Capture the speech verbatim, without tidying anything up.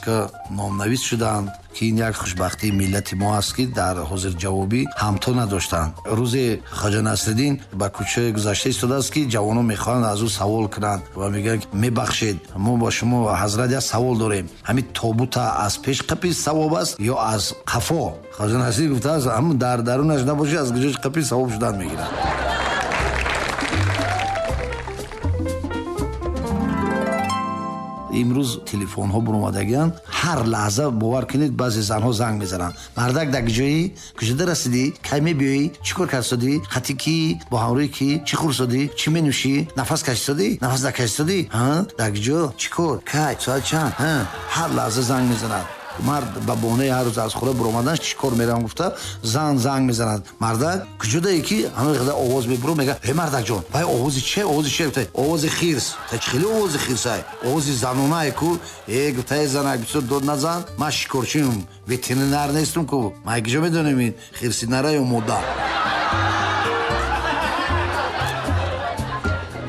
ки номнавис шуданд ки ин як хушбахтии миллати мо аст ки дар ҳозирҷавобӣ ҳамто надоштанд. рӯзе Хоҷа Насриддин ба кӯчаи гузашта истодааст ки ҷавонон мехоҳанд аз ӯ савол кунанд ва мегӯянд мебахшед, мо ба шумо ҳазрат як савол дорем, ҳамин тобута аз пеш қапи савоб аст ё аз қафо? Хоҷа Насриддин гуфтааст ҳамн дар дарунаш набошад, аз куҷош қапи савоб шудан мегирад. имрӯз телефонҳо буромадагианд, ҳар лаҳза бовар кунед баъзе занҳо занг мезананд. Мардак дар куҷоӣ? Куҷода расидӣ? Кай мебиёӣ? Чӣ кор кардӣ? Хати ки? Бо ҳамроҳи ки? Чӣ хӯрсодӣ? Чӣ менӯшӣ? Нафас кашидӣ? Нафас накашидӣ? Ҳа? Дар куҷо? Чӣ кор? Кай? Соат чанд? Ҳа? Ҳар лаҳза занг мезанад. Мард ба бонаи ҳар рӯз аз хона буромадан чӣ кор меравам гуфта зан занг мезанад. Мардак куҷодаи ки ҳамин қадар овоз мебуро мега э мардакҷон вай овози че овози че гуфта овози хирс та чӣ хеле овози хирсай овози занонае ку э гуфта э занак бисёр дод назан ман шикорчиам ветеринар нестум ку ман киҷо медонем ин хирси нара ё модда.